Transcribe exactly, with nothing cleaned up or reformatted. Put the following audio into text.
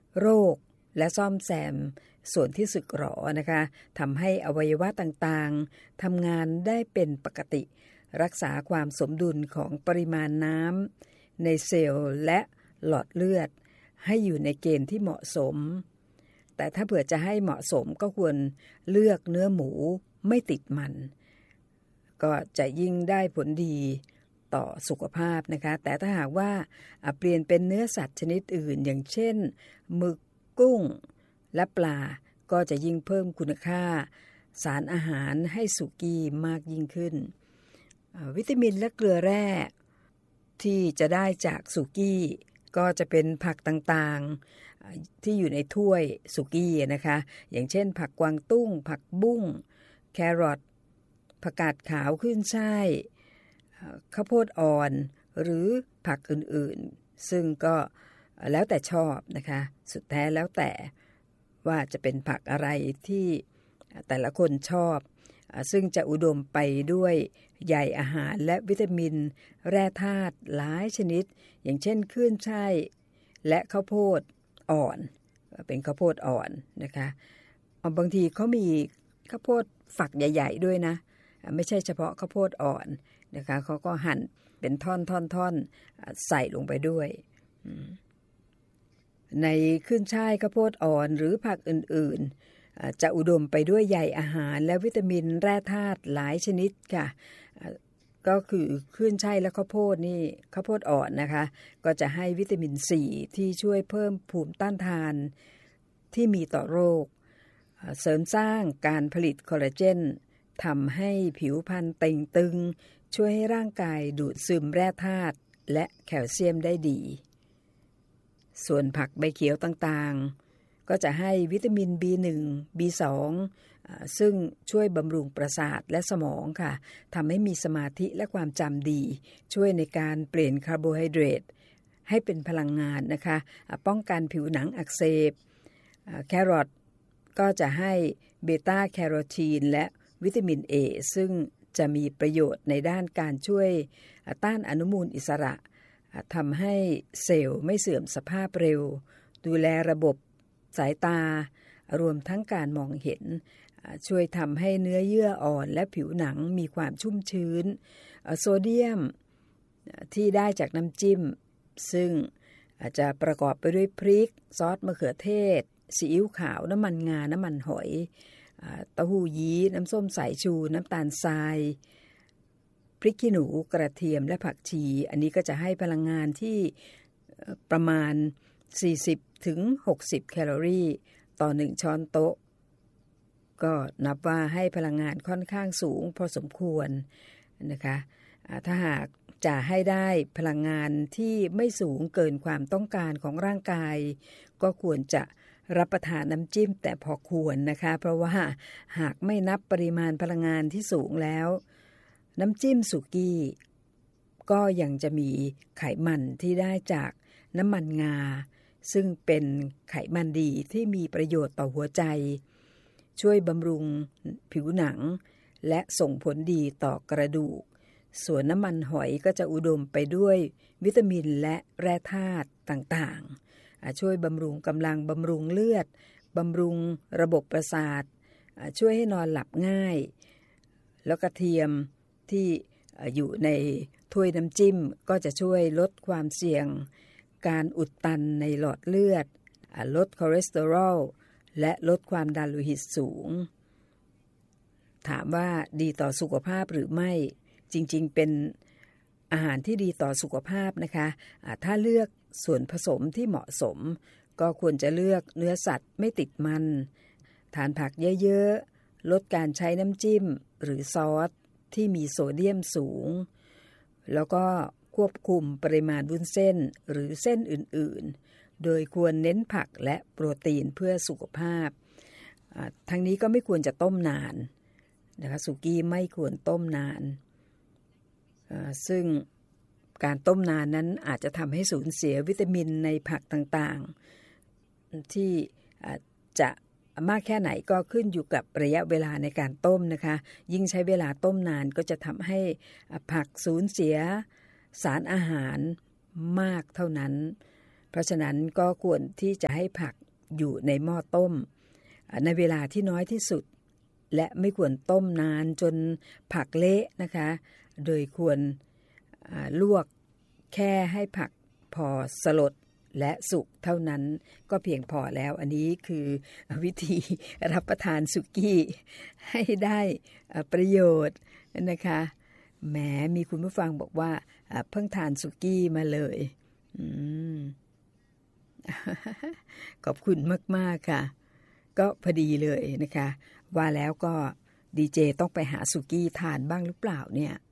โรคและซ่อมแซมส่วนที่สึกหรอนะคะทำให้อวัยวะต่างๆทำงานได้เป็นปกติรักษาความสมดุลของปริมาณน้ำในเซลล์และหลอดเลือดให้อยู่ในเกณฑ์ที่เหมาะสมแต่ถ้าเผื่อจะให้เหมาะสมก็ควรเลือกเนื้อหมูไม่ติดมันก็จะยิ่งได้ผลดีต่อสุขภาพนะคะแต่ถ้าหากว่าเปลี่ยนเป็นเนื้อสัตว์ชนิดอื่นอย่างเช่นหมึกกุ้งและปลาก็จะยิ่งเพิ่มคุณค่าสารอาหารให้สุกี้มากยิ่งขึ้นวิตามินและเกลือแร่ที่จะได้จากสุกี้ก็จะเป็นผักต่างๆที่อยู่ในถ้วยสุกี้นะคะอย่างเช่นผักกวางตุ้งผักบุ้งแครอทผักกาดขาวขึ้นช่ายข้าวโพดอ่อนหรือผักอื่นๆซึ่งก็แล้วแต่ชอบนะคะสุดแท้แล้วแต่ว่าจะเป็นผักอะไรที่แต่ละคนชอบซึ่งจะอุดมไปด้วยใยอาหารและวิตามินแร่ธาตุหลายชนิดอย่างเช่นขึ้นช่ายและข้าวโพดอ่อนเป็นข้าวโพดอ่อนนะคะบางทีเขามีข้าวโพดฝักใหญ่ๆด้วยนะไม่ใช่เฉพาะข้าวโพดอ่อนนะคะเขาก็หั่นเป็นท่อนๆๆใส่ลงไปด้วยในขึ้นช่ายข้าวโพดอ่อนหรือผักอื่นๆจะอุดมไปด้วยใยอาหารและวิตามินแร่ธาตุหลายชนิดค่ะก็คือขึ้นช่ายและข้าวโพดนี่ข้าวโพดอ่อนนะคะก็จะให้วิตามินซีที่ช่วยเพิ่มภูมิต้านทานที่มีต่อโรคเสริมสร้างการผลิตคอลลาเจนทำให้ผิวพรรณเต่งตึงช่วยให้ร่างกายดูดซึมแร่ธาตุและแคลเซียมได้ดีส่วนผักใบเขียวต่างๆก็จะให้วิตามิน บี หนึ่ง บี สอง ซึ่งช่วยบำรุงประสาทและสมองค่ะทำให้มีสมาธิและความจำดีช่วยในการเปลี่ยนคาร์โบไฮเดรตให้เป็นพลังงานนะคะป้องกันผิวหนังอักเสบแครอทก็จะให้เบต้าแคโรทีนและวิตามิน A ซึ่งจะมีประโยชน์ในด้านการช่วยต้านอนุมูลอิสระทำให้เซลล์ไม่เสื่อมสภาพเร็วดูแลระบบสายตารวมทั้งการมองเห็นช่วยทำให้เนื้อเยื่ออ่อนและผิวหนังมีความชุ่มชื้นโซเดียมที่ได้จากน้ำจิ้มซึ่งอาจจะประกอบไปด้วยพริกซอสมะเขือเทศซีอิ๊วขาวน้ำมันงาน้ำมันหอยเต้าหู้ยี้น้ำส้มสายชูน้ำตาลทรายพริกขี้หนูกระเทียมและผักชีอันนี้ก็จะให้พลังงานที่ประมาณ สี่สิบถึงหกสิบ แคลอรี่ต่อหนึ่งช้อนโต๊ะก็นับว่าให้พลังงานค่อนข้างสูงพอสมควรนะคะถ้าหากจะให้ได้พลังงานที่ไม่สูงเกินความต้องการของร่างกายก็ควรจะรับประทานน้ำจิ้มแต่พอควรนะคะเพราะว่าหากไม่นับปริมาณพลังงานที่สูงแล้วน้ำจิ้มสุกี้ก็ยังจะมีไขมันที่ได้จากน้ำมันงาซึ่งเป็นไขมันดีที่มีประโยชน์ต่อหัวใจช่วยบำรุงผิวหนังและส่งผลดีต่อกระดูกส่วนน้ำมันหอยก็จะอุดมไปด้วยวิตามินและแร่ธาตุต่างๆช่วยบำรุงกำลังบำรุงเลือดบำรุงระบบประสาทช่วยให้นอนหลับง่ายแล้วกระเทียมที่อยู่ในถ้วยน้ำจิ้มก็จะช่วยลดความเสี่ยงการอุดตันในหลอดเลือดลดคอเลสเตอรอลและลดความดันโลหิตสูงถามว่าดีต่อสุขภาพหรือไม่จริงๆเป็นอาหารที่ดีต่อสุขภาพนะคะถ้าเลือกส่วนผสมที่เหมาะสมก็ควรจะเลือกเนื้อสัตว์ไม่ติดมันทานผักเยอะๆลดการใช้น้ำจิ้มหรือซอสที่มีโซเดียมสูงแล้วก็ควบคุมปริมาณวุ้นเส้นหรือเส้นอื่นๆโดยควรเน้นผักและโปรตีนเพื่อสุขภาพทั้งนี้ก็ไม่ควรจะต้มนานนะคะสุกี้ไม่ควรต้มนานซึ่งการต้มนานนั้นอาจจะทำให้สูญเสียวิตามินในผักต่างๆที่จะมากแค่ไหนก็ขึ้นอยู่กับระยะเวลาในการต้มนะคะยิ่งใช้เวลาต้มนานก็จะทำให้ผักสูญเสียสารอาหารมากเท่านั้นเพราะฉะนั้นก็ควรที่จะให้ผักอยู่ในหม้อต้มในเวลาที่น้อยที่สุดและไม่ควรต้มนานจนผักเละนะคะโดยควรลวกแค่ให้ผักพอสลดและสุกเท่านั้นก็เพียงพอแล้วอันนี้คือวิธีรับประทานสุกี้ให้ได้ประโยชน์นะคะแหมมีคุณผู้ฟังบอกว่าเพิ่งทานสุกี้มาเลยอืม ขอบคุณมากๆค่ะก็พอดีเลยนะคะว่าแล้วก็ดีเจต้องไปหาสุกี้ทานบ้างหรือเปล่าเนี่ย